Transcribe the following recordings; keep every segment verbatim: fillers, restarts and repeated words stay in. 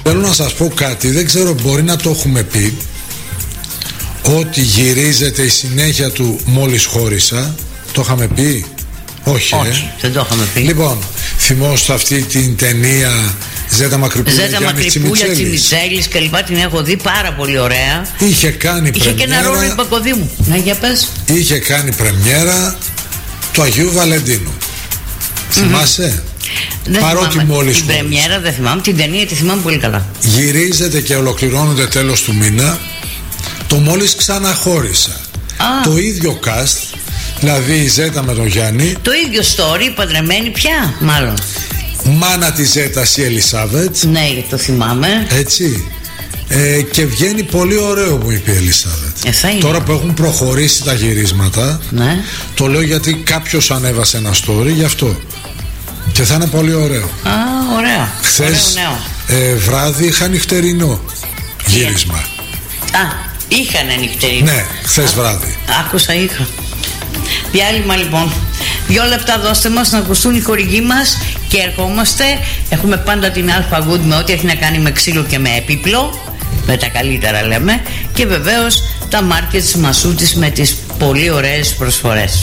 Θέλω να σας πω κάτι, δεν ξέρω, μπορεί να το έχουμε πει, ότι γυρίζεται η συνέχεια του Μόλις χώρισα. Το είχαμε πει? Όχι, Όχι, ε? δεν το είχαμε πει. Λοιπόν, θυμόσαστε αυτή την ταινία Ζέτα Μακρυπούλια, Ζέτα Μακρυπούλια, Τσιμιτσέλης και λοιπά, την έχω δει, πάρα πολύ ωραία. Είχε κάνει Είχε πρεμιέρα. και ένα ρόλο η Πακοδήμου. Ναι, για πες. Είχε κάνει πρεμιέρα του Αγίου Βαλεντίνου. Mm-hmm. Θυμάσαι? Δεν Παρότι θυμάμαι μόλις την χωρίς. πρεμιέρα, δεν θυμάμαι. Την ταινία τη θυμάμαι πολύ καλά. Γυρίζεται και ολοκληρώνονται τέλος του μήνα το Μόλις ξαναχώρισα. Α. Το ίδιο cast, δηλαδή η Ζέτα με τον Γιάννη. Το ίδιο story, παντρεμένη πια, μάλλον. Μάνα της Ζέτας η Ελισάβετ. Ναι, το θυμάμαι. Έτσι. Ε, και βγαίνει πολύ ωραίο, μου είπε η Ελισάβετ. Ε, θα είναι. Τώρα που έχουν προχωρήσει τα γυρίσματα, Ναι. το λέω γιατί κάποιος ανέβασε ένα story γι' αυτό. Και θα είναι πολύ ωραίο. Α, ωραία. Χθες ωραίο νέο. ε, βράδυ είχα νυχτερινό γύρισμα. Α, είχανε νυχτερινό. Ναι, χθες βράδυ. Άκουσα, είχα. Διάλειμμα λοιπόν. Δύο λεπτά δώστε μας να ακουστούν οι χορηγοί μας και ερχόμαστε. Έχουμε πάντα την Alpha Good με ό,τι έχει να κάνει με ξύλο και με έπιπλο. Με τα καλύτερα λέμε. Και βεβαίως τα μάρκετ της Μασούτης με τις πολύ ωραίες προσφορές.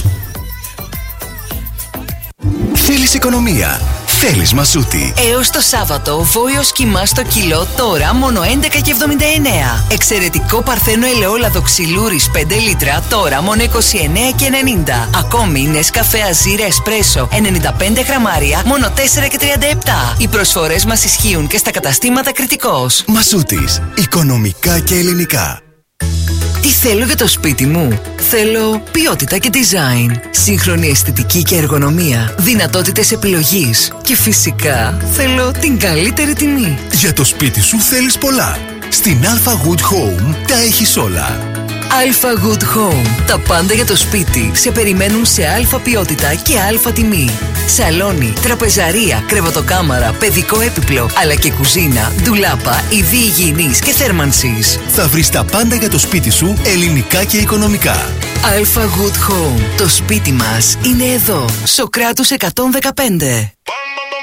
Θέλεις οικονομία? Θέλεις Μασούτη. Έως το Σάββατο, βόλιος κιμά στο κιλό τώρα μόνο έντεκα και εβδομήντα εννέα. Εξαιρετικό παρθένο ελαιόλαδο ξυλούρης πέντε λίτρα τώρα μόνο είκοσι εννέα και ενενήντα. Ακόμη Νεσκαφέ Αζίρ Εσπρέσο ενενήντα πέντε γραμμάρια μόνο τέσσερα και τριάντα επτά. Οι προσφορές μας ισχύουν και στα καταστήματα Κρητικός. Μασούτης. Οικονομικά και ελληνικά. Τι θέλω για το σπίτι μου? Θέλω ποιότητα και design, σύγχρονη αισθητική και εργονομία, δυνατότητες επιλογής και φυσικά θέλω την καλύτερη τιμή. Για το σπίτι σου θέλεις πολλά. Στην Alpha Good Home τα έχεις όλα. Alpha Good Home. Τα πάντα για το σπίτι σε περιμένουν σε αλφα ποιότητα και αλφα τιμή. Σαλόνι, τραπεζαρία, κρεβατοκάμαρα, παιδικό έπιπλο, αλλά και κουζίνα, ντουλάπα, ειδή υγιεινής και θέρμανσης. Θα βρεις τα πάντα για το σπίτι σου ελληνικά και οικονομικά. Alpha Good Home. Το σπίτι μας είναι εδώ. Σοκράτους εκατόν δεκαπέντε.